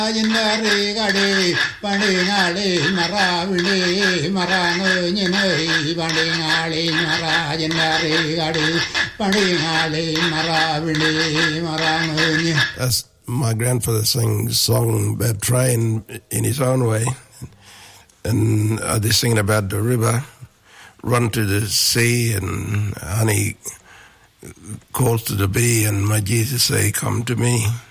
Gade, Pandingale, Maravile, Marano, Yene, Pandingale, Marajinare, Gade, Pandingale, Maravile, Marano. That's my grandfather sang a song about train in his own way. And they're singing about the river, run to the sea, and honey calls to the bee, and my Jesus say, come to me.